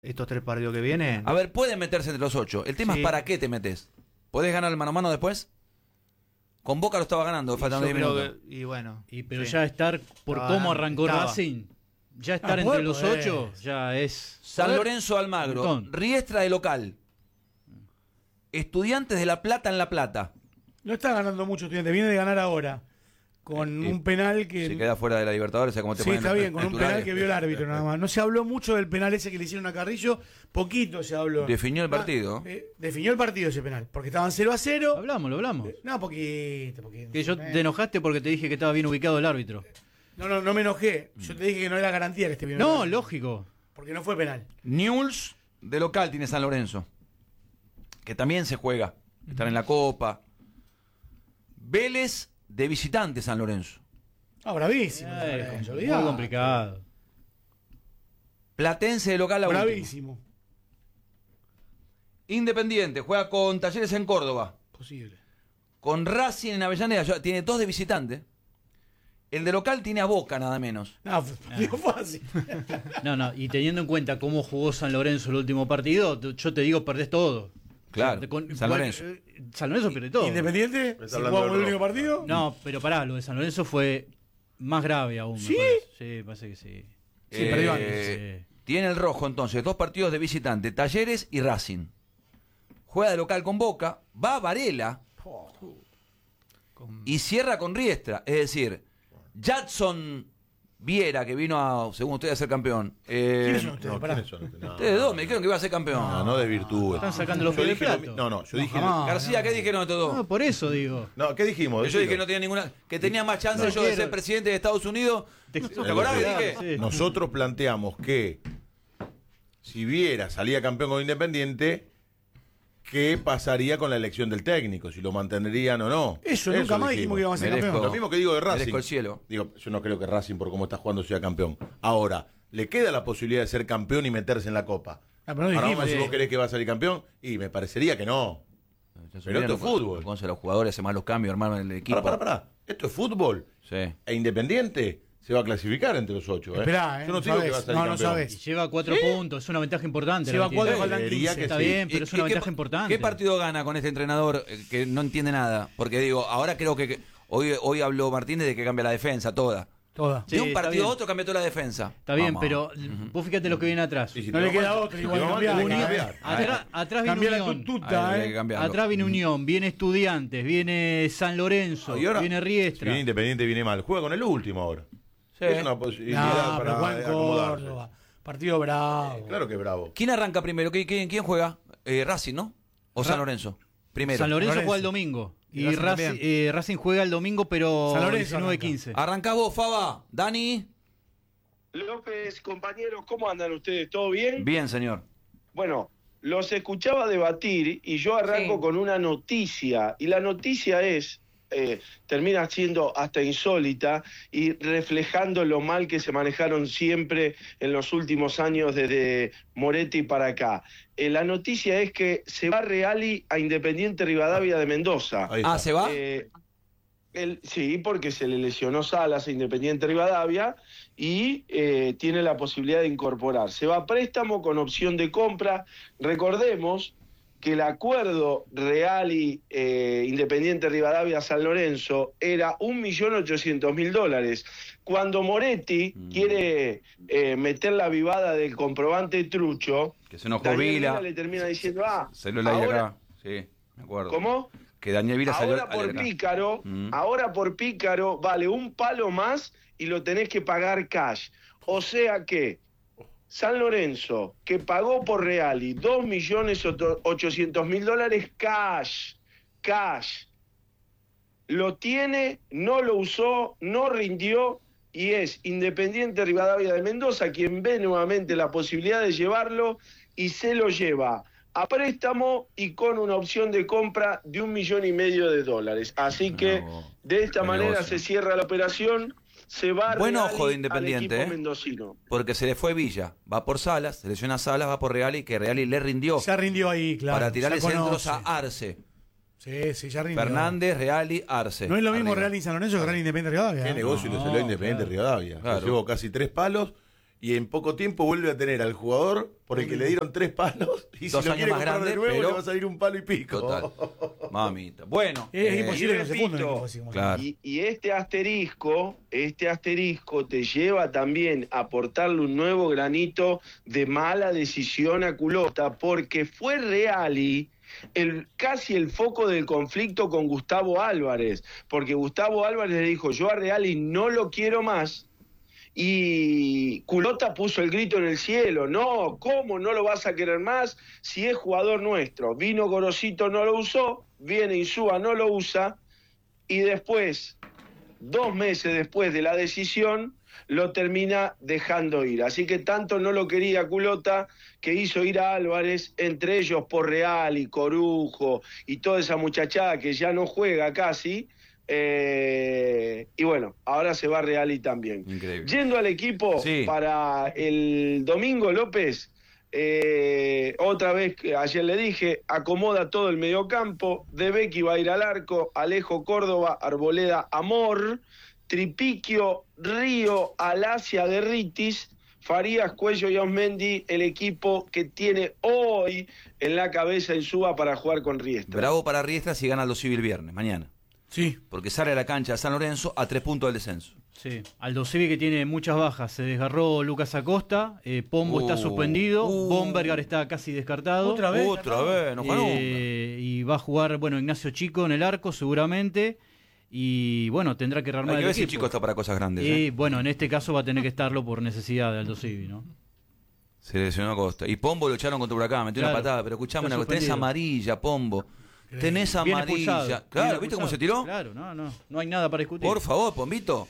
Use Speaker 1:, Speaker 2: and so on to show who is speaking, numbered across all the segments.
Speaker 1: estos 3 partidos que vienen.
Speaker 2: A ver, pueden meterse entre los 8. El tema es para qué te metes. ¿Podés ganar el mano a mano después? Con Boca lo estaba ganando, faltan 10 minutos.
Speaker 1: Y bueno.
Speaker 3: Pero ya estar por cómo arrancó Racing, ya estar entre los 8, ya es.
Speaker 2: San Lorenzo Almagro, Riestra de local. Estudiantes de La Plata en La Plata.
Speaker 4: No está ganando mucho Estudiantes, viene de ganar ahora. Con un penal que...
Speaker 2: Se queda fuera de la Libertadores, ¿cómo te
Speaker 4: sí, está bien, con un penal que vio el árbitro nada más. No se habló mucho del penal ese que le hicieron a Carrillo, poquito se habló.
Speaker 2: Definió el partido.
Speaker 4: Definió el partido ese penal, porque estaban 0-0.
Speaker 3: Lo hablamos.
Speaker 4: No, poquito.
Speaker 3: Que yo te enojaste porque te dije que estaba bien ubicado el árbitro.
Speaker 4: No me enojé. Yo te dije que no era garantía que esté bien.
Speaker 3: No, lógico.
Speaker 4: Porque no fue penal.
Speaker 2: Newell's de local tiene San Lorenzo, que también se juega. Están en la Copa. Vélez de visitante San Lorenzo.
Speaker 4: Ah, bravísimo.
Speaker 3: Muy complicado.
Speaker 2: Platense de local a
Speaker 4: bravísimo.
Speaker 2: Último. Independiente juega con Talleres en Córdoba.
Speaker 4: Posible.
Speaker 2: Con Racing en Avellaneda. Tiene 2 de visitante. El de local tiene a Boca nada menos.
Speaker 4: No, digo fácil.
Speaker 3: No, y teniendo en cuenta cómo jugó San Lorenzo el último partido, yo te digo, perdés todo.
Speaker 2: Claro, San Lorenzo.
Speaker 3: San Lorenzo pierde todo.
Speaker 4: ¿Independiente? ¿Se jugó el único partido?
Speaker 3: No, pero pará, lo de San Lorenzo fue más grave aún.
Speaker 4: ¿Sí?
Speaker 3: Sí, parece que sí.
Speaker 4: Sí, perdió antes.
Speaker 2: Sí. Tiene el rojo entonces, 2 partidos de visitante, Talleres y Racing. Juega de local con Boca, va a Varela y cierra con Riestra. Es decir, Jadson Viera, que vino a, según ustedes, a ser campeón.
Speaker 4: ¿Quiénes son ustedes?
Speaker 5: ¿Quiénes son ustedes?
Speaker 2: Ustedes dos me dijeron que iba a ser campeón.
Speaker 5: No de virtud.
Speaker 3: Están sacando los pies del plato.
Speaker 5: Yo dije.
Speaker 2: García, ¿qué dijeron estos dos?
Speaker 3: No, por eso digo.
Speaker 5: No, ¿qué dijimos?
Speaker 2: Yo dije que no tenía ninguna, que tenía más chance yo de ser presidente de Estados Unidos. ¿Te acordás que dije?
Speaker 3: Sí.
Speaker 5: Nosotros planteamos que si Viera salía campeón con Independiente, ¿qué pasaría con la elección del técnico? Si lo mantendrían o no.
Speaker 4: Eso nunca más dijimos que íbamos a ser campeón.
Speaker 5: Lo mismo que digo de Racing.
Speaker 2: Merezco el cielo.
Speaker 5: Digo, yo no creo que Racing, por cómo está jugando, sea campeón. Ahora, ¿le queda la posibilidad de ser campeón y meterse en la Copa?
Speaker 4: Pero no dijimos,
Speaker 5: si vos querés que va a salir campeón, y me parecería que no. Pero esto es fútbol.
Speaker 2: Entonces los jugadores hacen más los cambios, hermano, en el equipo.
Speaker 5: Pará. Esto es fútbol.
Speaker 2: Sí.
Speaker 5: E Independiente se va a clasificar entre los 8.
Speaker 4: Esperá,
Speaker 5: yo no digo que va a salir campeón.
Speaker 4: sabés.
Speaker 3: Y lleva 4 puntos, es una ventaja importante.
Speaker 4: Lleva 4, faltan
Speaker 5: Creería
Speaker 4: 15.
Speaker 5: que
Speaker 3: Está
Speaker 5: sí.
Speaker 3: bien, pero es una ventaja importante.
Speaker 2: ¿Qué partido gana con este entrenador que no entiende nada? Porque digo, ahora creo que hoy habló Martínez de que cambia la defensa toda.
Speaker 4: Sí,
Speaker 2: De un
Speaker 3: está
Speaker 2: partido a
Speaker 3: bien.
Speaker 2: otro cambió toda la defensa.
Speaker 3: Está bien,
Speaker 2: Vamos.
Speaker 3: pero vos fíjate lo que viene atrás.
Speaker 5: Y si
Speaker 4: No
Speaker 5: te
Speaker 4: le
Speaker 5: va
Speaker 4: queda
Speaker 5: mal,
Speaker 4: otro,
Speaker 5: si
Speaker 4: igual
Speaker 5: te va mal,
Speaker 4: cambiar,
Speaker 5: tenés que
Speaker 4: cambiar.
Speaker 5: cambiar.
Speaker 3: Atrás viene
Speaker 4: Cambia la
Speaker 3: Unión.
Speaker 4: tututa,
Speaker 2: Hay que cambiarlo.
Speaker 3: Atrás viene Unión, viene Estudiantes, viene San Lorenzo,
Speaker 5: Y ahora,
Speaker 3: viene
Speaker 5: si
Speaker 3: Riestra.
Speaker 5: viene Independiente, viene mal. Juega con el último ahora.
Speaker 2: Sí.
Speaker 5: Es una posibilidad
Speaker 4: No, pero Juan
Speaker 5: para acomodarse.
Speaker 4: Córdoba. Partido bravo.
Speaker 5: Claro que bravo.
Speaker 2: ¿Quién arranca primero? ¿Quién juega? Racing, ¿no? ¿O San Lorenzo? Primero.
Speaker 3: San Lorenzo
Speaker 4: Lorenzo.
Speaker 3: juega el domingo.
Speaker 1: Y
Speaker 3: Y
Speaker 1: Racing
Speaker 3: Racing juega el domingo, pero
Speaker 4: San Lorenzo
Speaker 3: 19-15.
Speaker 2: Arrancá vos, Faba. Dani.
Speaker 6: López, compañeros, ¿cómo andan ustedes? ¿Todo bien?
Speaker 2: Bien, señor.
Speaker 6: Bueno, los escuchaba debatir y yo arranco con una noticia. Y la noticia es, termina siendo hasta insólita y reflejando lo mal que se manejaron siempre en los últimos años desde Moretti para acá. La noticia es que se va Reali a Independiente Rivadavia de Mendoza.
Speaker 5: Ahí está.
Speaker 2: ¿Se va?
Speaker 6: Sí, porque se le lesionó Salas a Independiente Rivadavia y tiene la posibilidad de incorporar. Se va a préstamo con opción de compra. Recordemos que el acuerdo Reali Independiente Rivadavia San Lorenzo era $1.800.000. Cuando Moretti quiere meter la vivada del comprobante trucho,
Speaker 2: Que se enojó
Speaker 6: Daniel
Speaker 2: Vila.
Speaker 6: Vila le termina diciendo,
Speaker 2: Salió el aire
Speaker 6: ahora,
Speaker 2: acá. Sí, me acuerdo.
Speaker 6: ¿cómo?
Speaker 2: Que Daniel Vila salió
Speaker 6: Ahora
Speaker 2: al aire
Speaker 6: por
Speaker 2: acá.
Speaker 6: pícaro,
Speaker 2: Mm.
Speaker 6: ahora por pícaro vale un palo más y lo tenés que pagar cash. O sea que San Lorenzo, que pagó por Reali $2.800.000 cash, lo tiene, no lo usó, no rindió y es Independiente Rivadavia de Mendoza quien ve nuevamente la posibilidad de llevarlo y se lo lleva a préstamo y con una opción de compra de $1.500.000. Así que de esta
Speaker 2: Buen
Speaker 6: manera
Speaker 2: negocio.
Speaker 6: se cierra la operación, se va
Speaker 2: Buen
Speaker 6: Reali
Speaker 2: ojo de
Speaker 6: al
Speaker 2: Independiente,
Speaker 6: equipo mendocino.
Speaker 2: Porque se le fue Villa. Va por Salas, se lesiona Salas, va por Reali, que Reali le rindió.
Speaker 4: Ya rindió ahí, claro.
Speaker 2: Para tirarle
Speaker 4: ya
Speaker 2: centros
Speaker 4: conoce.
Speaker 2: a Arce.
Speaker 4: Sí, ya rindió.
Speaker 2: Fernández, Reali, Arce.
Speaker 4: No es lo mismo
Speaker 2: Arriba.
Speaker 4: Real y San Lorenzo que Real Independiente Rivadavia.
Speaker 5: Qué negocio le salió a Independiente Rivadavia.
Speaker 2: Claro.
Speaker 5: Se llevó casi 3 palos y en poco tiempo vuelve a tener al jugador por el que le dieron 3 palos y
Speaker 2: 2
Speaker 5: si lo
Speaker 2: años
Speaker 5: quiere
Speaker 2: más
Speaker 5: comprar
Speaker 2: grande,
Speaker 5: de nuevo
Speaker 2: pero-
Speaker 5: le va a salir un palo y pico.
Speaker 2: Total. Mamita. Bueno.
Speaker 4: Es imposible
Speaker 6: y
Speaker 4: que no se funda un
Speaker 6: repito,
Speaker 4: equipo así como
Speaker 2: Claro.
Speaker 6: Y este asterisco te lleva también a aportarle un nuevo granito de mala decisión a Culota, porque fue Reali casi el foco del conflicto con Gustavo Álvarez, porque Gustavo Álvarez le dijo, yo a Reali no lo quiero más, y Culota puso el grito en el cielo, no, ¿cómo no lo vas a querer más si es jugador nuestro? Vino Gorosito, no lo usó, viene Insúa, no lo usa, y después, 2 meses después de la decisión, lo termina dejando ir. Así que tanto no lo quería Culota que hizo ir a Álvarez, entre ellos por Real y Corujo y toda esa muchachada que ya no juega casi. Y bueno, ahora se va Real y también.
Speaker 2: Increíble.
Speaker 6: Yendo al equipo
Speaker 2: Sí.
Speaker 6: para el domingo, López, otra vez, ayer le dije, acomoda todo el mediocampo, De Becchi va a ir al arco, Alejo Córdoba, Arboleda Amor, Tripiquio, Río, Alacia, Derritis, Farías, Cuello y Osmendi, el equipo que tiene hoy en la cabeza Insúa para jugar con Riestra.
Speaker 2: Bravo para Riestra si gana Aldo Civi el viernes, mañana.
Speaker 4: Sí.
Speaker 2: Porque sale a la cancha de San Lorenzo a 3 puntos del descenso.
Speaker 3: Sí, Aldo Civi que tiene muchas bajas. Se desgarró Lucas Acosta, Pombo está suspendido, Bombergar está casi descartado.
Speaker 4: Otra vez.
Speaker 2: Otra vez, no juega nunca.
Speaker 3: Y va a jugar, bueno, Ignacio Chico en el arco seguramente. Y bueno, tendrá que rearmar
Speaker 2: Hay que
Speaker 3: el
Speaker 2: ver si el
Speaker 3: equipo.
Speaker 2: chico está para cosas grandes.
Speaker 3: Y bueno, en este caso va a tener que estarlo por necesidad de Aldo Civi, ¿no?
Speaker 2: Se lesionó Acosta. Y Pombo lo echaron contra Huracán, metió una
Speaker 3: Claro.
Speaker 2: patada. Pero escuchame
Speaker 3: Está
Speaker 2: una cosa, tenés
Speaker 3: suspendido.
Speaker 2: amarilla, Pombo. Tenés
Speaker 3: Bien
Speaker 2: amarilla.
Speaker 3: expulsado.
Speaker 2: Claro,
Speaker 3: Bien
Speaker 2: ¿viste cómo se
Speaker 3: expulsado.
Speaker 2: tiró?
Speaker 3: Claro, no hay nada para discutir.
Speaker 2: Por favor, Pombito.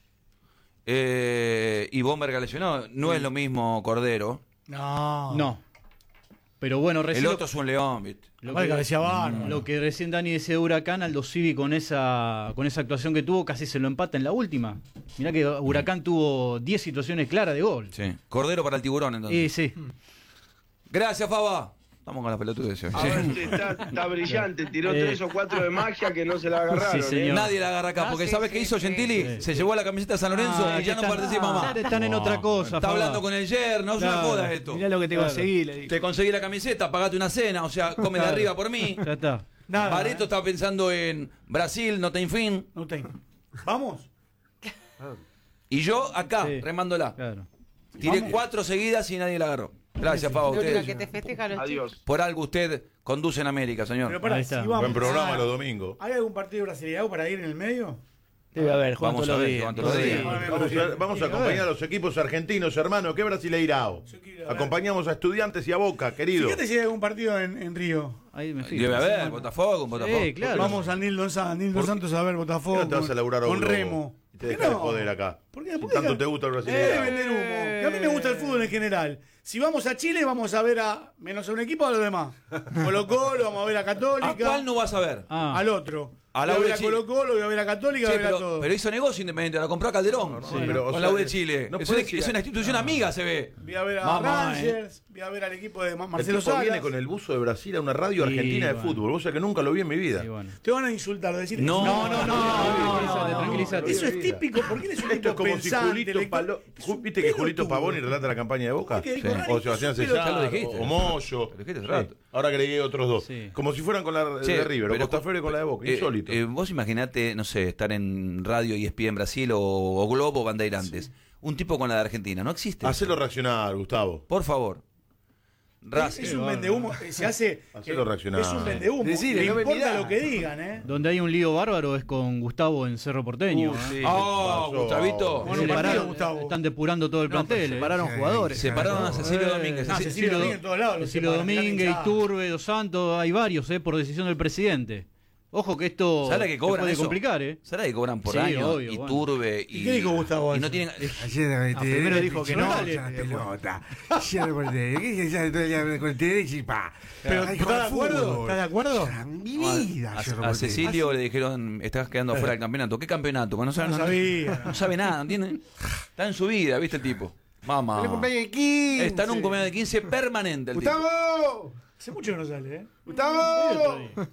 Speaker 2: Y Bomberga lesionó. No es lo mismo Cordero.
Speaker 4: No.
Speaker 3: No. Pero bueno,
Speaker 2: El
Speaker 3: recién
Speaker 2: otro es un león, ¿viste?
Speaker 4: Aparte que parecía bárbaro.
Speaker 3: lo que recién Dani decía de Huracán, Aldo Civi con esa actuación que tuvo, casi se lo empata en la última. Mirá que Huracán tuvo 10 situaciones claras de gol.
Speaker 2: Sí. Cordero para el tiburón, entonces.
Speaker 3: Sí.
Speaker 2: Gracias, Faba. Estamos con la pelotudez.
Speaker 6: Ahora está brillante, tiró 3 o 4 de magia que no se la agarraron.
Speaker 3: Sí, señor.
Speaker 2: Nadie la agarra acá, porque
Speaker 1: sí,
Speaker 2: ¿sabes
Speaker 1: sí,
Speaker 2: qué hizo
Speaker 1: sí.
Speaker 2: Gentili?
Speaker 3: Sí.
Speaker 2: Se llevó la camiseta de San Lorenzo y ya no participa más.
Speaker 3: Están en otra cosa.
Speaker 2: Está
Speaker 3: Fabá.
Speaker 2: hablando con el yerno, es una
Speaker 3: Claro.
Speaker 2: joda esto.
Speaker 7: Mirá lo que te
Speaker 3: Claro.
Speaker 7: conseguí, le digo.
Speaker 2: Te conseguí la camiseta, pagate una cena, o sea, come de
Speaker 3: Claro.
Speaker 2: arriba por mí.
Speaker 3: Ya está.
Speaker 4: Nada.
Speaker 2: Bareto está pensando en Brasil, no te fin.
Speaker 4: No tengo. ¿Vamos?
Speaker 2: Y yo acá,
Speaker 3: Sí.
Speaker 2: remándola.
Speaker 3: Claro.
Speaker 2: Tiré
Speaker 4: Vamos.
Speaker 2: 4 seguidas y nadie la agarró. Gracias, Faba, a
Speaker 1: Pero
Speaker 2: ustedes.
Speaker 1: que te festejan los
Speaker 6: Adiós.
Speaker 2: Por algo usted conduce en América, señor.
Speaker 4: Pero pará,
Speaker 3: Ahí está.
Speaker 4: si vamos.
Speaker 5: Buen programa los domingos.
Speaker 4: ¿Hay algún partido brasileño para ir en el medio?
Speaker 7: Debe haber, Juan,
Speaker 2: Vamos
Speaker 7: todos
Speaker 2: a
Speaker 7: los
Speaker 2: ver,
Speaker 7: días.
Speaker 2: Juan, todos los
Speaker 7: Todos los
Speaker 2: días.
Speaker 7: días.
Speaker 5: Vamos a acompañar a los equipos argentinos, hermano. ¿Qué brasileirao?
Speaker 4: Yo quiero ver.
Speaker 5: Acompañamos a Estudiantes y a Boca, querido.
Speaker 4: Fíjate si hay algún partido en Río.
Speaker 3: Ahí me fijo.
Speaker 2: Debe haber, Botafogo, con Botafogo.
Speaker 3: Sí, claro.
Speaker 4: Vamos a Nil Dos Santos a ver Botafogo.
Speaker 5: ¿Por qué no te vas a laburar a
Speaker 4: con
Speaker 5: un globo?
Speaker 4: Remo.
Speaker 5: Y te
Speaker 4: ¿Por qué
Speaker 5: dejas de
Speaker 4: no?
Speaker 5: joder acá.
Speaker 4: ¿Por qué?
Speaker 5: Si
Speaker 4: ¿Por qué
Speaker 5: tanto
Speaker 4: acá?
Speaker 5: te gusta el
Speaker 4: De
Speaker 5: brasileirao.
Speaker 4: vender humo. Que a mí me gusta el fútbol en general. Si vamos a Chile, vamos a ver a menos a un equipo a los demás. Colo Colo, vamos a ver a
Speaker 2: ¿A
Speaker 4: Católica.
Speaker 2: cuál no vas a ver?
Speaker 3: Ah,
Speaker 4: Al otro.
Speaker 2: A la
Speaker 4: voy a
Speaker 2: U de
Speaker 4: ver a
Speaker 2: Chile.
Speaker 4: Colo Colo, voy a ver a Católica,
Speaker 2: Sí,
Speaker 4: voy a ver a todos.
Speaker 2: pero hizo negocio Independiente, la compró a Calderón.
Speaker 5: pero, o
Speaker 2: con
Speaker 5: sea,
Speaker 2: la U de Chile.
Speaker 5: no
Speaker 2: es,
Speaker 5: puedes
Speaker 2: una,
Speaker 5: ir
Speaker 2: es una institución amiga, se ve.
Speaker 4: Voy a ver a
Speaker 2: Mamá,
Speaker 4: Rangers, voy a ver al equipo de
Speaker 5: El
Speaker 4: Marcelo
Speaker 5: tipo
Speaker 4: Salas.
Speaker 5: viene con el buzo de Brasil a una radio
Speaker 3: Sí,
Speaker 5: argentina de
Speaker 3: bueno.
Speaker 5: fútbol. Vos sabés que nunca lo vi en mi vida.
Speaker 3: sí, bueno.
Speaker 4: Te van a insultar, decir
Speaker 2: No,
Speaker 3: Tranquilízate.
Speaker 4: Eso es típico, porque él es un
Speaker 5: Esto
Speaker 4: tipo
Speaker 5: es como si
Speaker 4: pensante.
Speaker 5: Julito
Speaker 4: lector.
Speaker 5: ¿Viste que Julito Pavoni relata la campaña de Boca?
Speaker 4: ¿Qué dijo
Speaker 2: Sí.
Speaker 4: Rani?
Speaker 5: O Sebastián
Speaker 4: Pero
Speaker 5: Cesar,
Speaker 2: ya lo dijiste.
Speaker 5: o Moyo.
Speaker 2: Lo dijiste hace
Speaker 5: Sí.
Speaker 2: rato.
Speaker 5: Ahora agregué otros dos.
Speaker 3: Sí.
Speaker 5: Como si fueran con la
Speaker 2: Che,
Speaker 5: de River, o
Speaker 2: pero-
Speaker 5: Botafogo con la de Boca. Insólito.
Speaker 2: Vos imaginate, no sé, estar en radio ESPN en Brasil o Globo Bandeirantes. Un tipo con la de Argentina, no existe.
Speaker 5: Hacelo reaccionar, Gustavo.
Speaker 2: Por favor.
Speaker 4: Es un vendehumo, se hace.
Speaker 5: Hacelo reaccionar.
Speaker 4: Es un vendehumo.
Speaker 7: Decile,
Speaker 4: Le
Speaker 7: no me
Speaker 4: importa
Speaker 7: mirá.
Speaker 4: lo que digan, ¿eh?
Speaker 3: Donde hay un lío bárbaro es con Gustavo en Cerro Porteño. ¿eh?
Speaker 5: Sí,
Speaker 2: Oh,
Speaker 5: pasó.
Speaker 2: Gustavito.
Speaker 4: Bueno,
Speaker 3: Se
Speaker 4: partido,
Speaker 3: pararon-
Speaker 4: Gustavo.
Speaker 3: están depurando todo el plantel.
Speaker 7: Separaron jugadores.
Speaker 2: Separaron a Cecilio Domínguez.
Speaker 4: Ah, Cecilio Domínguez en todos lados. lo
Speaker 3: Cecilio
Speaker 4: separan,
Speaker 3: Domínguez,
Speaker 4: mirá,
Speaker 3: Iturbe, Dos Santos, hay varios, por decisión del presidente. Ojo que esto
Speaker 2: ¿Sabes que
Speaker 3: se
Speaker 2: cobran
Speaker 3: puede
Speaker 2: eso?
Speaker 3: complicar,
Speaker 2: ¿Sabes que cobran por
Speaker 3: Sí,
Speaker 2: año?
Speaker 3: obvio,
Speaker 2: y
Speaker 3: bueno.
Speaker 2: Turbe.
Speaker 4: ¿Y qué dijo Gustavo
Speaker 2: Y no
Speaker 4: eso?
Speaker 2: tienen.
Speaker 7: Ayer primero dijo que no.
Speaker 4: Dale.
Speaker 7: Pelota. Ayer por ¿qué es todo el día con el derecho y pa?
Speaker 4: Pero,
Speaker 7: Ay,
Speaker 4: ¿estás de
Speaker 7: juega
Speaker 4: acuerdo?
Speaker 7: fútbol.
Speaker 4: ¿Estás de acuerdo?
Speaker 7: Mi vida.
Speaker 2: A,
Speaker 7: Cerro
Speaker 2: a
Speaker 7: Porteño.
Speaker 2: Cecilio le dijeron, estás quedando fuera del campeonato. ¿Qué campeonato? Bueno,
Speaker 4: No sabía.
Speaker 2: no sabe nada, ¿entiendes? Está en su vida, ¿viste el tipo? Mamá.
Speaker 7: Tiene cumpleaños de 15.
Speaker 2: Está en un cumpleaños de 15 permanente el tipo.
Speaker 7: ¡Gustavo!
Speaker 4: Hace mucho que no sale, ¿eh?
Speaker 7: ¡Gustavo!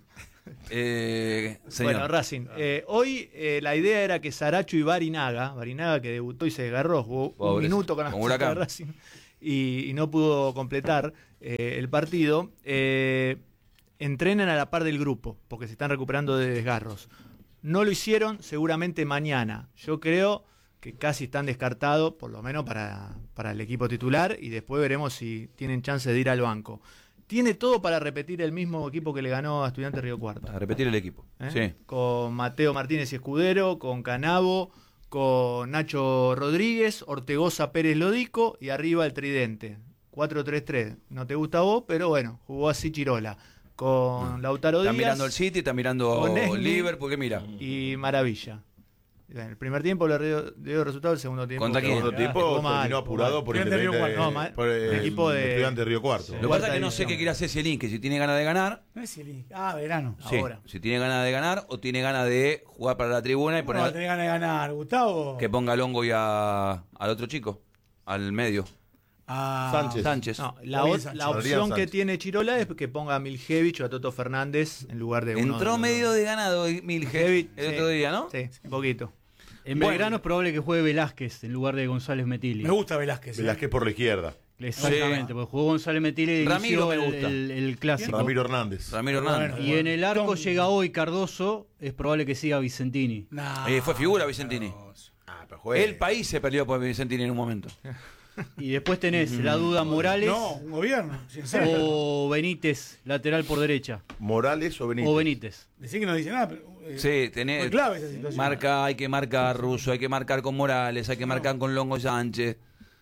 Speaker 2: Señor.
Speaker 1: Bueno, Racing. Hoy la idea era que Saracho y Barinaga que debutó y se desgarró, jugó
Speaker 2: Pobres,
Speaker 1: un minuto con la
Speaker 2: con
Speaker 1: camiseta de
Speaker 2: Huracán.
Speaker 1: Racing y no pudo completar el partido. Entrenan a la par del grupo porque se están recuperando de desgarros. No lo hicieron, seguramente mañana. Yo creo que casi están descartados, por lo menos para el equipo titular, y después veremos si tienen chance de ir al banco. Tiene todo para repetir el mismo equipo que le ganó a Estudiantes Río Cuarto.
Speaker 2: A repetir el equipo. Sí.
Speaker 1: Con Mateo Martínez y Escudero, con Canavo, con Nacho Rodríguez, Ortegoza Pérez Lodico y arriba el tridente. 4-3-3. No te gusta a vos, pero bueno, jugó así Chirola. Con Lautaro
Speaker 2: Está
Speaker 1: Díaz.
Speaker 2: mirando el City, está mirando
Speaker 1: con Esli
Speaker 2: Liverpool, ¿qué mira?
Speaker 1: y Maravilla. Bueno, el primer tiempo le dio resultado, el segundo tiempo.
Speaker 2: ¿Contra quién?
Speaker 5: El segundo tiempo
Speaker 1: jugó mal,
Speaker 5: terminó apurado por
Speaker 4: Estudiante de Río
Speaker 5: Independiente,
Speaker 1: Cuarto. No, mal.
Speaker 5: por el
Speaker 1: Equipo de-
Speaker 5: Estudiante de Río Cuarto.
Speaker 2: Lo que pasa es que no sé qué quiere hacer Cielín, que si tiene ganas de ganar,
Speaker 4: No es el verano.
Speaker 2: sí,
Speaker 1: Ahora.
Speaker 2: si tiene ganas de ganar o tiene ganas de jugar para la tribuna y
Speaker 4: ¿Cómo no va a
Speaker 2: poner
Speaker 4: tener ganas de ganar, Gustavo?
Speaker 2: que ponga a Longo y al otro chico, al medio, Sánchez.
Speaker 1: No,
Speaker 4: Adrián Sánchez.
Speaker 1: la opción
Speaker 5: Adrián
Speaker 1: que
Speaker 5: Sánchez.
Speaker 1: tiene Chirola es que ponga a Miljevic o a Toto Fernández en lugar de uno.
Speaker 2: Entró
Speaker 1: de los
Speaker 2: medio
Speaker 1: dos.
Speaker 2: de ganado Milje el
Speaker 1: sí.
Speaker 2: otro día, ¿no?
Speaker 1: Sí, un poquito.
Speaker 3: En
Speaker 2: Bueno.
Speaker 3: Belgrano es probable que juegue Velázquez en lugar de González Metilli.
Speaker 4: Me gusta Velázquez.
Speaker 5: Velázquez por la izquierda.
Speaker 3: Exactamente, porque jugó González Metilli y
Speaker 2: Ramiro
Speaker 3: inició
Speaker 2: me gusta.
Speaker 3: el clásico.
Speaker 5: Ramiro Hernández.
Speaker 2: Ramiro Hernández.
Speaker 4: Bueno.
Speaker 3: Y en el arco
Speaker 4: Tom-
Speaker 3: llega hoy Cardoso, es probable que siga Vicentini.
Speaker 4: Nah,
Speaker 2: Fue figura Vicentini.
Speaker 5: Pero juega.
Speaker 2: El país se peleó por Vicentini en un momento.
Speaker 3: Y después tenés la duda Morales
Speaker 4: No, un gobierno. Sincero.
Speaker 3: o Benítez, lateral por derecha.
Speaker 5: Morales o Benítez.
Speaker 3: O Benítez.
Speaker 4: Decir que no dice nada, pero.
Speaker 2: Sí, tenés.
Speaker 4: Fue clave esa situación.
Speaker 2: Hay que marcar Russo, hay que marcar con Morales, hay que marcar con Longo Sánchez.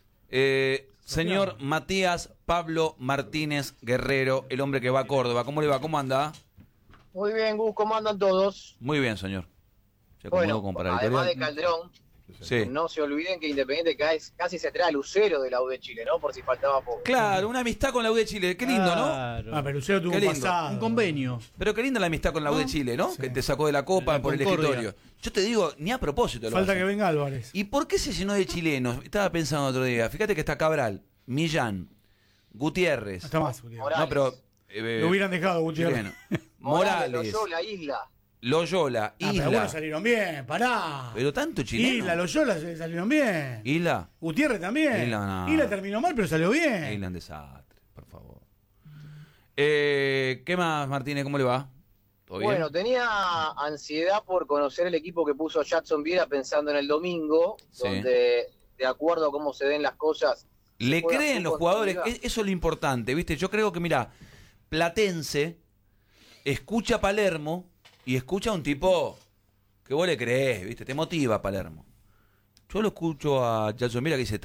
Speaker 2: Señor Matías Pablo Martínez Guerrero, el hombre que va a Córdoba. ¿Cómo le va? ¿Cómo anda?
Speaker 8: Muy bien, Gus, ¿cómo andan todos?
Speaker 2: Muy bien, señor. Se acomodó
Speaker 8: Bueno,
Speaker 2: como para el
Speaker 8: además de
Speaker 2: editorial.
Speaker 8: Calderón,
Speaker 2: Sí.
Speaker 8: no se olviden que Independiente casi se trae a Lucero de la U de Chile, ¿no? Por si faltaba poco.
Speaker 2: Claro, una amistad con la U de Chile. Qué lindo, ¿no?
Speaker 3: Claro.
Speaker 4: Ah, pero Lucero tuvo
Speaker 2: Qué
Speaker 4: un
Speaker 2: lindo.
Speaker 4: pasado.
Speaker 3: Un convenio.
Speaker 2: Pero qué linda la amistad con la U de Chile, ¿no?
Speaker 4: Sí.
Speaker 2: Que te sacó de la copa
Speaker 3: La
Speaker 2: por el
Speaker 3: Concordia.
Speaker 2: escritorio. Yo te digo, ni a propósito. Lo
Speaker 4: Falta
Speaker 2: hace.
Speaker 4: que venga Álvarez.
Speaker 2: ¿Y por qué se llenó de chilenos? Estaba pensando otro día. Fíjate que está Cabral, Millán, Gutiérrez.
Speaker 4: Hasta más. Gutiérrez.
Speaker 8: Morales.
Speaker 2: No, pero.
Speaker 4: Lo hubieran dejado, Gutiérrez.
Speaker 2: chileno. Morales,
Speaker 8: Loyola, Isla.
Speaker 2: Loyola,
Speaker 4: Ah, pero
Speaker 2: Isla.
Speaker 4: algunos salieron bien, pará.
Speaker 2: Pero tanto chileno.
Speaker 4: Isla, Loyola salieron bien.
Speaker 2: Isla.
Speaker 4: Gutiérrez también.
Speaker 2: Isla, no.
Speaker 4: terminó mal, pero salió bien.
Speaker 2: Isla un desastre, por favor. ¿Qué más, Martínez? ¿Cómo le va? ¿Todo bien?
Speaker 8: Bueno, tenía ansiedad por conocer el equipo que puso Jackson Viera pensando en el domingo,
Speaker 2: Sí.
Speaker 8: donde, de acuerdo a cómo se den las cosas,
Speaker 2: ¿Le
Speaker 8: juega
Speaker 2: creen
Speaker 8: su
Speaker 2: los jugadores?
Speaker 8: continuidad.
Speaker 2: Eso es lo importante, ¿viste? Yo creo que, mira, Platense escucha a Palermo y escucha a un tipo que vos le creés, ¿viste? Te motiva Palermo. Yo lo escucho a Jackson Mira que dice,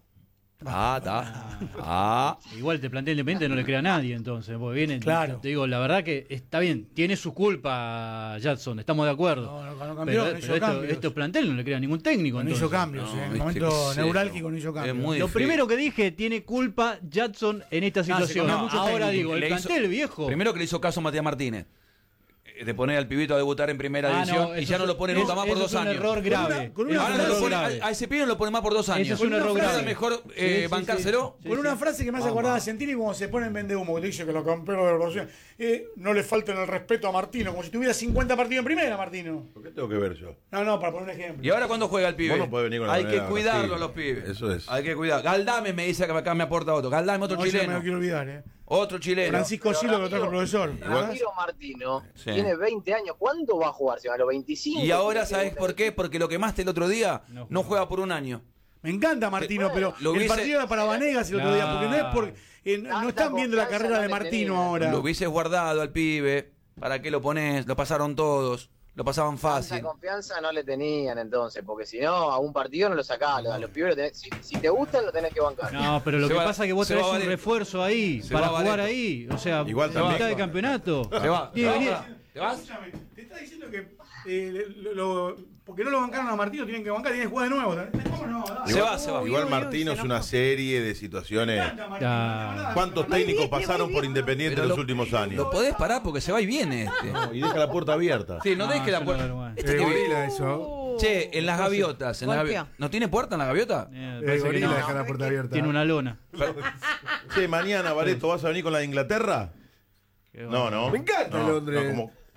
Speaker 3: Igual te plantea Independiente, no le crea a nadie entonces. Porque viene,
Speaker 4: Claro.
Speaker 3: te digo, la verdad que está bien, tiene su culpa Jackson, estamos de acuerdo.
Speaker 4: No cambió,
Speaker 3: pero
Speaker 4: no hizo
Speaker 3: pero
Speaker 4: cambios.
Speaker 3: estos plantel no le crea a ningún técnico.
Speaker 4: No
Speaker 3: entonces.
Speaker 4: hizo cambios.
Speaker 2: No,
Speaker 4: En el
Speaker 2: viste,
Speaker 4: momento
Speaker 2: qué sé
Speaker 4: neurálgico
Speaker 2: yo.
Speaker 4: no hizo
Speaker 2: Es
Speaker 4: cambios.
Speaker 2: muy
Speaker 3: Lo
Speaker 2: feo.
Speaker 3: primero que dije, tiene culpa Jackson en esta
Speaker 4: se
Speaker 3: situación.
Speaker 4: comió mucho
Speaker 3: Ahora
Speaker 4: técnico.
Speaker 3: digo, el
Speaker 2: Le hizo-
Speaker 3: plantel viejo.
Speaker 2: Primero que le hizo caso a Matías Martínez. De poner al pibito a debutar en primera división y
Speaker 3: eso
Speaker 2: ya no
Speaker 3: es-
Speaker 2: lo pone nunca más por
Speaker 3: eso
Speaker 2: 2
Speaker 3: es un
Speaker 2: años.
Speaker 3: error grave.
Speaker 4: con una
Speaker 3: Eso
Speaker 2: Ahora
Speaker 3: es
Speaker 2: no
Speaker 3: un
Speaker 2: lo
Speaker 3: error
Speaker 2: pone,
Speaker 3: grave.
Speaker 2: a ese pibe no lo pone más por 2 años.
Speaker 3: Eso es un error
Speaker 4: frase-
Speaker 3: grave.
Speaker 2: ¿Es mejor
Speaker 3: Sí,
Speaker 2: bancárselo?
Speaker 3: sí,
Speaker 4: Con
Speaker 3: sí,
Speaker 4: una
Speaker 3: sí.
Speaker 4: frase que me hace acordar a Sentini como se pone en vende humo, que te dice que los campeones de la posición. No le falten el respeto a Martino, como si tuviera 50 partidos en primera, Martino.
Speaker 5: ¿Por qué tengo que ver yo?
Speaker 4: No, para poner un ejemplo.
Speaker 2: ¿Y ahora cuándo juega el pibe?
Speaker 5: Vos no podés venir con la
Speaker 2: Hay que
Speaker 5: moneda
Speaker 2: cuidarlo a
Speaker 5: Brasil.
Speaker 2: los pibes.
Speaker 5: Eso es.
Speaker 2: Hay que cuidar. Galdame me dice que acá me aporta otro. Galdame, otro
Speaker 4: No, yo me
Speaker 2: chileno.
Speaker 4: lo quiero olvidar,
Speaker 2: Otro chileno.
Speaker 4: Francisco Silo, que lo trajo el profesor.
Speaker 8: Ramiro Martino
Speaker 2: Sí.
Speaker 8: tiene 20 años. ¿Cuándo va a jugar? ¿Se va a los 25?
Speaker 2: Y ahora, ¿sabes por qué? Porque lo quemaste el otro día,
Speaker 3: No
Speaker 2: no juega por un año.
Speaker 4: Me encanta Martino, pero
Speaker 2: Lo
Speaker 4: el
Speaker 2: hubiese-
Speaker 4: partido era para Vanegas el otro día, porque no es por. no están viendo la carrera de Martino ahora.
Speaker 2: Lo hubieses guardado al pibe. ¿Para qué lo pones? Lo pasaron todos. Lo pasaban
Speaker 8: Tanta
Speaker 2: fácil.
Speaker 8: confianza no le tenían entonces, porque si no, a un partido no lo sacás. A los pibes lo tenés, si te gustan, lo tenés que bancar.
Speaker 3: No, pero lo
Speaker 2: Se
Speaker 3: que
Speaker 2: va-
Speaker 3: pasa es que vos
Speaker 2: se
Speaker 3: tenés
Speaker 2: va
Speaker 3: un
Speaker 2: Valeto.
Speaker 3: refuerzo ahí
Speaker 2: Se
Speaker 3: para
Speaker 2: va
Speaker 3: jugar
Speaker 2: Valeto.
Speaker 3: ahí. O sea,
Speaker 5: Igual
Speaker 3: en
Speaker 5: también.
Speaker 3: mitad de campeonato.
Speaker 2: Se va.
Speaker 3: Tiene que venir.
Speaker 2: ¿Te vas?
Speaker 4: Escúchame, te está diciendo que porque no lo bancaron a Martino, tienen que bancar, tienen que jugar de nuevo. ¿Cómo no? Dale.
Speaker 2: Se va, se va.
Speaker 5: Igual Martino es una serie de
Speaker 4: Me
Speaker 5: situaciones.
Speaker 4: encanta Martino,
Speaker 3: Ya.
Speaker 4: de verdad.
Speaker 5: ¿Cuántos técnicos pasaron por Independiente
Speaker 2: Pero
Speaker 5: en los
Speaker 2: lo-
Speaker 5: últimos años?
Speaker 2: Lo podés parar porque se va y viene este.
Speaker 5: Y deja la puerta abierta.
Speaker 2: Sí, no deje la
Speaker 3: es una
Speaker 2: puerta.
Speaker 3: vergüenza.
Speaker 2: Este que-
Speaker 7: gorila eso.
Speaker 2: Che, en las gaviotas.
Speaker 9: Golpea.
Speaker 2: ¿No tiene puerta en la gaviota?
Speaker 3: Parece
Speaker 7: El
Speaker 3: que
Speaker 7: gorila
Speaker 3: no.
Speaker 7: deja la puerta abierta.
Speaker 3: Tiene una lona.
Speaker 5: Che, mañana, Valeto, ¿vas a venir con la de Inglaterra? No, no.
Speaker 7: Me encanta
Speaker 5: No,
Speaker 7: Londres.
Speaker 5: no,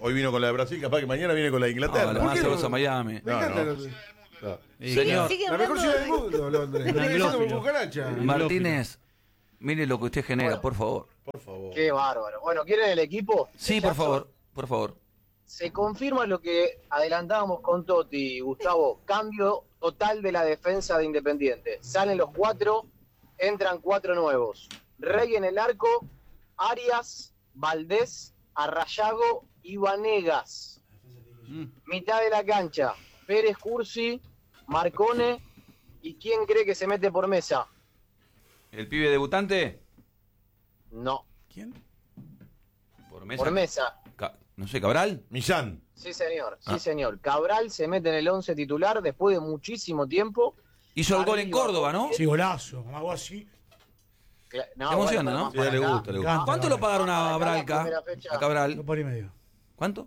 Speaker 5: Hoy vino con la de Brasil, capaz que mañana viene con la de Inglaterra.
Speaker 2: La más sabrosa Miami.
Speaker 7: Me encanta
Speaker 5: no.
Speaker 7: Londres.
Speaker 2: Señor
Speaker 7: La mejor ciudad del mundo, Londres.
Speaker 3: Un anglófilo.
Speaker 7: Cucaracha.
Speaker 2: Martínez, mire lo que usted genera, por favor.
Speaker 5: Por favor.
Speaker 8: Qué bárbaro. Bueno, ¿quieren el equipo?
Speaker 2: Sí, por favor, por favor.
Speaker 8: Se confirma lo que adelantábamos con Toti, Gustavo. Cambio total de la defensa de Independiente. Salen los 4, entran 4 nuevos. Rey en el arco, Arias, Valdés, Arrayago y Vanegas. Mitad de la cancha, Pérez, Cursi, Marcone. ¿Y quién cree que se mete por Mesa?
Speaker 2: ¿El pibe debutante?
Speaker 8: No,
Speaker 4: ¿Quién?
Speaker 2: Por Mesa.
Speaker 8: por Mesa.
Speaker 2: No sé, ¿Cabral?
Speaker 5: Millán.
Speaker 8: Sí, señor, sí, señor. Cabral se mete en el 11 titular después de muchísimo tiempo.
Speaker 2: Hizo el gol en
Speaker 8: Arriba,
Speaker 2: Córdoba, ¿no?
Speaker 4: Sí, golazo. Algo así.
Speaker 8: No,
Speaker 2: Te emociona,
Speaker 8: bueno,
Speaker 2: ¿no?
Speaker 5: Sí, le gusta, le gusta.
Speaker 2: ¿Cuánto lo pagaron a Bralca?
Speaker 8: Primera fecha.
Speaker 2: A Cabral.
Speaker 4: 2,5.
Speaker 2: ¿Cuánto?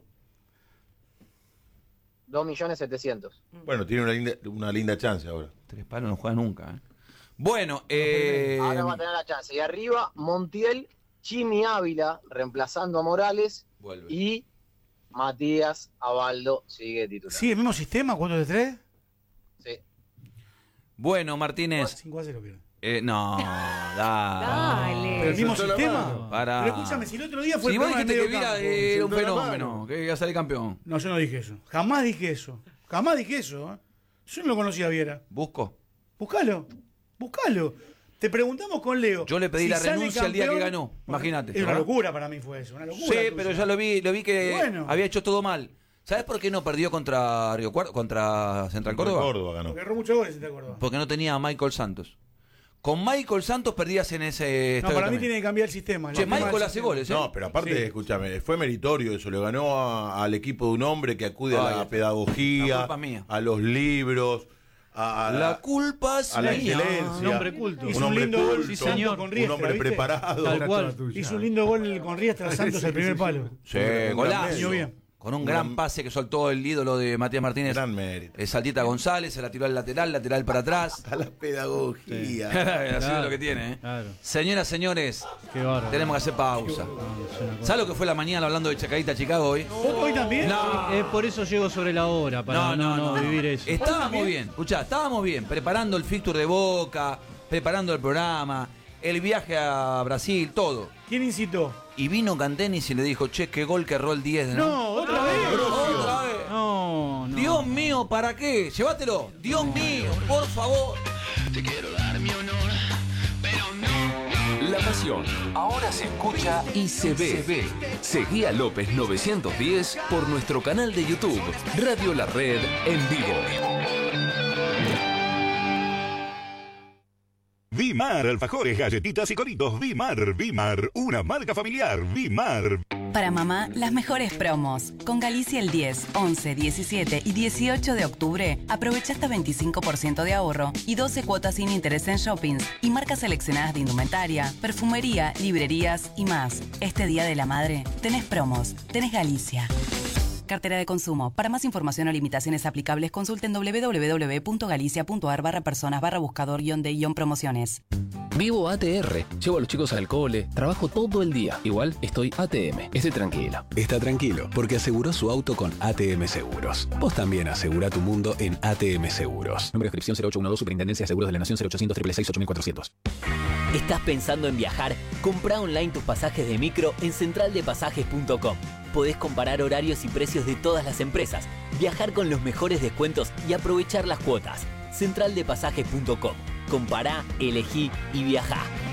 Speaker 8: 2.700.000.
Speaker 5: Bueno, tiene una linda chance ahora.
Speaker 2: 3 palos no juega nunca. Bueno,
Speaker 8: Ahora va a tener la chance. Y arriba, Montiel, Chimi Ávila, reemplazando a Morales.
Speaker 2: vuelve.
Speaker 8: Y Matías Abaldo sigue titular.
Speaker 4: Sí, el mismo sistema, 4-3-3.
Speaker 8: Sí.
Speaker 2: Bueno, Martínez.
Speaker 4: 5-0 pierde.
Speaker 2: No,
Speaker 9: Dale.
Speaker 4: ¿Pero el mismo
Speaker 5: soltó la
Speaker 4: sistema?
Speaker 5: mano.
Speaker 2: Para.
Speaker 4: Pero escúchame, si el otro día fue
Speaker 2: Si
Speaker 4: el
Speaker 2: vos
Speaker 4: programa
Speaker 2: dijiste
Speaker 4: de
Speaker 2: que
Speaker 4: medio
Speaker 2: Vila
Speaker 4: campo.
Speaker 2: era un
Speaker 5: Soltó la
Speaker 2: fenómeno,
Speaker 5: mano.
Speaker 2: que iba a salir campeón.
Speaker 4: No, yo no dije eso. Jamás dije eso. Jamás dije eso. ¿Eh? Yo no lo conocía a Viera.
Speaker 2: Busco.
Speaker 4: Buscalo. Buscalo. Te preguntamos con Leo.
Speaker 2: Yo le pedí la
Speaker 4: sale
Speaker 2: renuncia el día que
Speaker 4: campeón-
Speaker 2: ganó. Imagínate.
Speaker 4: Es una
Speaker 2: ¿verdad?
Speaker 4: locura para mí fue eso. Una locura.
Speaker 2: Sí,
Speaker 4: tuya.
Speaker 2: pero ya lo vi que
Speaker 4: Bueno.
Speaker 2: había hecho todo mal. ¿Sabes por qué no perdió contra Río Cuarto, contra Central Córdoba?
Speaker 5: Córdoba ganó.
Speaker 4: Porque erró muchos goles, si te acuerdas.
Speaker 2: Porque no tenía a Michael Santos. Con Michael Santos perdías en ese
Speaker 4: No,
Speaker 2: estadio
Speaker 4: para mí
Speaker 2: también.
Speaker 4: tiene que cambiar el sistema.
Speaker 2: Che,
Speaker 4: El tema
Speaker 2: Michael
Speaker 4: del
Speaker 2: hace
Speaker 4: sistema.
Speaker 2: goles, ¿eh?
Speaker 5: No, pero aparte,
Speaker 4: Sí.
Speaker 5: escúchame, fue meritorio eso. Le ganó al equipo de un hombre que acude
Speaker 2: Ay,
Speaker 5: a la
Speaker 2: la
Speaker 5: pedagogía,
Speaker 2: culpa es mía.
Speaker 5: a los libros, a
Speaker 2: La culpa es
Speaker 5: a la
Speaker 2: mía.
Speaker 5: excelencia.
Speaker 3: Un hombre culto.
Speaker 4: Hizo
Speaker 5: Un
Speaker 4: un
Speaker 5: hombre
Speaker 4: lindo gol,
Speaker 5: culto,
Speaker 3: sí, señor.
Speaker 4: con
Speaker 5: un
Speaker 4: Riestra,
Speaker 5: hombre
Speaker 4: ¿viste?
Speaker 5: preparado.
Speaker 3: Tal cual.
Speaker 4: Hizo un lindo gol con Riestra Santos al primer palo.
Speaker 2: Sí,
Speaker 5: Un
Speaker 2: golazo.
Speaker 5: gran
Speaker 4: bien.
Speaker 2: Con un gran pase que soltó el ídolo de Matías Martínez.
Speaker 5: Gran mérito.
Speaker 2: Saltita González, se la tiró al lateral para atrás.
Speaker 5: A la pedagogía.
Speaker 2: Así es lo que tiene, ¿eh?
Speaker 3: Claro.
Speaker 2: Señoras, señores,
Speaker 3: Qué bárbaro.
Speaker 2: tenemos que hacer pausa.
Speaker 3: No, es una cosa.
Speaker 2: ¿Sabes lo que fue la mañana hablando de Chacarita Chicago hoy?
Speaker 4: ¿Hoy también?
Speaker 2: No.
Speaker 3: Por eso llego sobre la hora, para no vivir eso.
Speaker 2: Estábamos bien, escuchá, estábamos bien, preparando el fixture de Boca, preparando el programa, el viaje a Brasil, todo.
Speaker 4: ¿Quién incitó?
Speaker 2: Y vino Cantenis y le dijo, che, qué gol que erró el 10 de
Speaker 4: No, otra vez.
Speaker 2: Otra vez.
Speaker 3: No, no.
Speaker 2: Dios mío, ¿para qué? Llévatelo. Dios mío, por favor.
Speaker 10: La pasión ahora se escucha y se ve. Seguí a López 910 por nuestro canal de YouTube, Radio La Red en vivo.
Speaker 11: Vimar, alfajores, galletitas y coritos. Vimar, una marca familiar. Vimar.
Speaker 9: Para mamá, las mejores promos. Con Galicia el 10, 11, 17 y 18 de octubre, aprovecha hasta 25% de ahorro y 12 cuotas sin interés en shoppings y marcas seleccionadas de indumentaria, perfumería, librerías y más. Este Día de la Madre, tenés promos, tenés Galicia. Cartera de consumo. Para más información o limitaciones aplicables, consulten www.galicia.ar/personas/buscador-de-promociones.
Speaker 10: Vivo ATR. Llevo a los chicos al cole. Trabajo todo el día. Igual estoy ATM. Estoy tranquilo.
Speaker 12: Está tranquilo, porque aseguró su auto con ATM Seguros. Vos también asegura tu mundo en ATM Seguros.
Speaker 10: Nombre de inscripción 0812 Superintendencia de Seguros de la Nación 0800 666 8400.
Speaker 13: ¿Estás pensando en viajar? Comprá online tus pasajes de micro en centraldepasajes.com. Podés comparar horarios y precios de todas las empresas, viajar con los mejores descuentos y aprovechar las cuotas. Centraldepasajes.com. Compará, elegí y viajá.